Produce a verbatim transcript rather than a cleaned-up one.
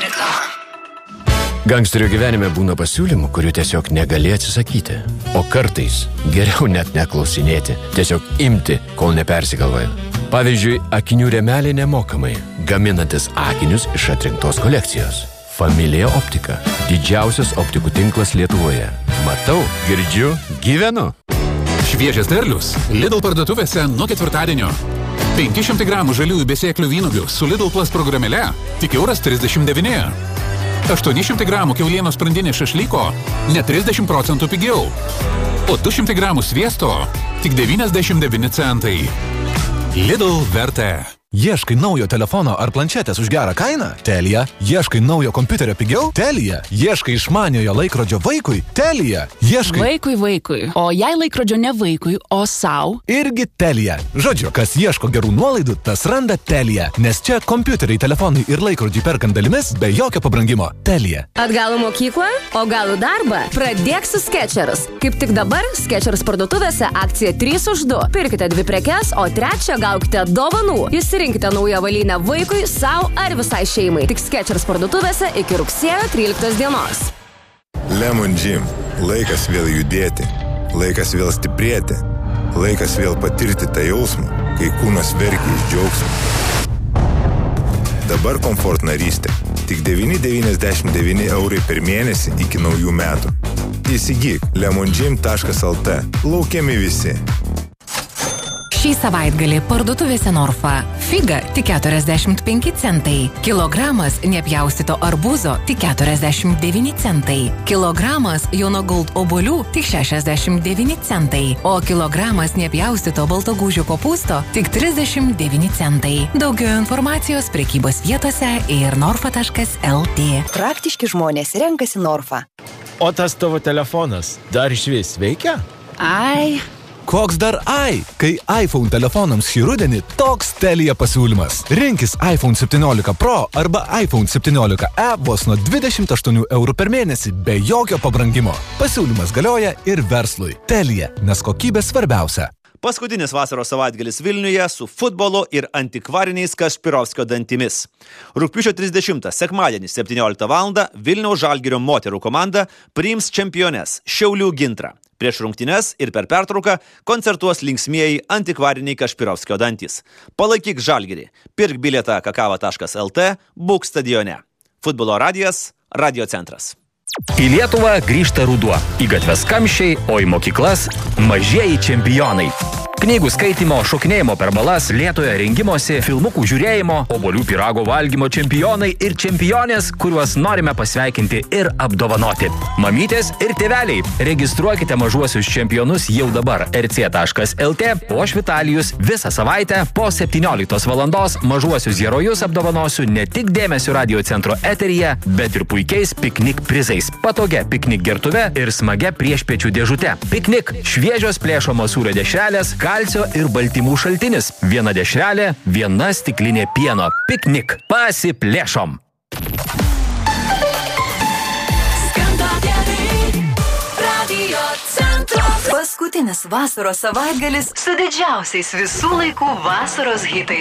Reklama. Gangsterio gyvenime būna pasiūlymų, kurių tiesiog negali atsisakyti. O kartais geriau net neklausinėti, tiesiog imti, kol nepersigalvoja. Pavyzdžiui, akinių rėmelė nemokamai, gaminantis akinius iš atrinktos kolekcijos. Familija Optika. Didžiausias optikų tinklas Lietuvoje. Matau, girdžiu, gyvenu. Šviežias derlius Lidl parduotuvėse nuo ketvirtadienio. penki šimtai gramų žaliųjų besėklių vynuogių su Lidl Plus programėle tik euras trisdešimt devyni. aštuoni šimtai gramų kiaulienos sprandinės šašlyko net trisdešimt procentų pigiau. O du šimtai gramų sviesto tik devyniasdešimt devyni centai. Lidl vertė. Ieškai naujo telefono ar planšetės už gerą kainą? Telia. Ieškai naujo kompiuterio pigiau? Telia. Ieškai išmaniojo laikrodžio vaikui? Telia. Ieškai... Vaikui vaikui. O jei laikrodžio ne vaikui, o sau? Irgi Telia. Žodžiu, kas ieško gerų nuolaidų, tas randa Telia. Nes čia kompiuteriai, telefonai ir laikrodžiai perkant dalimis be jokio pabrangimo. Telia. Atgal į mokyklą, o gal į darbą? Pradėk su Skechers. Kaip tik dabar Skechers parduotuvėse akcija trys už du. Pirkite dvi prekes, o trečią gaukite dovanų. Įsirinkite naują avalynę vaikui, sau ar visai šeimai. Tik Skechers parduotuvėse iki rugsėjo tryliktos dienos. Lemon Gym. Laikas vėl judėti. Laikas vėl stiprėti. Laikas vėl patirti tą jausmą, kai kūnas verkia iš džiaugsmo. Dabar komfort narystė. Tik devyni devyniasdešimt devyni eurai per mėnesį iki naujų metų. Įsigyk lemon gym taškas el t. Laukiami visi. Šį savaitgalį parduotuvėse Norfa. Figa tik keturiasdešimt penki centai. Kilogramas nepjaustyto arbūzo tik keturiasdešimt devyni centai. Kilogramas Jono Gold obuolių tik šešiasdešimt devyni centai. O kilogramas nepjaustyto baltogūžių kopūsto tik trisdešimt devyni centai. Daugiau informacijos prekybos vietose ir norfa taškas el t. Praktiški žmonės renkasi Norfa. O tas tavo telefonas dar išvis veikia? Ai... Koks dar ai? Kai iPhone telefonams šį rudenį toks Telia pasiūlymas. Rinkis iPhone septyniolika Pro arba iPhone septyniolika e vos nuo dvidešimt aštuonių eurų per mėnesį be jokio pabrangimo. Pasiūlymas galioja ir verslui. Telia, nes kokybė svarbiausia. Paskutinis vasaros savaitgalis Vilniuje su futbolu ir antikvariniais Kašpirovskio dantimis. Rugpjūčio trisdešimtą sekmadienį septynioliktą valandą Vilniaus Žalgirio moterų komanda priims čempiones Šiaulių Gintrą. Prieš rungtynes ir per pertrauką koncertuos linksmieji antikvariniai Kašpirovskio dantys. Palaikyk Žalgirį. Pirk bilietą kakava taškas el t, būk stadione. Futbolo radijas, Radio centras. Į Lietuvą grįžta ruduo. Į gatves kamščiai, o į mokyklas mažieji čempionai. Knygų skaitymo, šokinėjimo per balas, lėtojo rengimosi, filmukų žiūrėjimo, obuolių pyrago valgymo čempionai ir čempionės, kuriuos norime pasveikinti ir apdovanoti. Mamytės ir tėveliai, registruokite mažuosius čempionus jau dabar er cė taškas el tė, o aš Vitalijus visą savaitę po septynioliktos valandos mažuosius herojus apdovanosiu ne tik dėmesio radio centro eteryje, bet ir puikiais piknik prizais, patogia piknik gertuve ir smagia priešpiečių dėžute. Piknik – šviežios plėšomos sūrio dešrelės, kalcio ir baltymų šaltinis. Viena dešrelė, viena stiklinė pieno. Piknik. Pasiplėšom. Paskutinis vasaros savaitgalis su didžiausiais visų laikų vasaros hitais.